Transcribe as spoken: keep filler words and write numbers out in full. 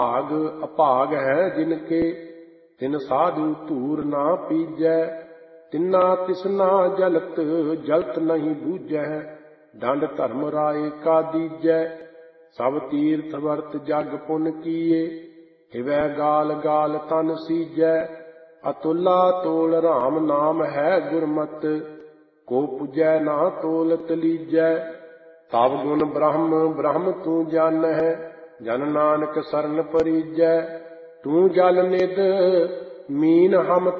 ਭਾਗ ਅਭਾਗ ਹੈ ਜਿਨ ਕੇ, ਤਿਨ ਸਾਧੂ ਧੂਰ ਨਾ ਪੀਜੈ। ਤਿਨਾ ਤਿਸਨਾ ਜਲਤ, ਜਲਤ ਨਹੀਂ ਬੂਝੈ। ਡੰਡ ਧਰਮ ਰਾਏ ਕਾ ਦੀਜੈ। ਸਭ ਤੀਰਥ ਵਰਤ ਜਗ ਪੁਨ ਕੀਏ, ਹਿਵੈ ਗਾਲ ਗਾਲ ਤਨ ਸੀਜੈ। ਅਤੁਲਾ ਤੋਲ ਰਾਮ ਨਾਮ ਹੈ ਗੁਰਮਤਿ, ਕੋ ਪੁਜੈ ਨਾ ਤੋਲਤ ਲੀਜੈ। ਤਬ ਗੁਣ ਬ੍ਰਹਮ ਬ੍ਰਹਮ ਤੂੰ ਜਾਣਹਿ, ਜਨ ਨਾਨਕ ਸਰਨ ਪਰੀਜੈ। ਤੂੰ ਜਲ ਨਿਧ ਮੀਨ ਹਮ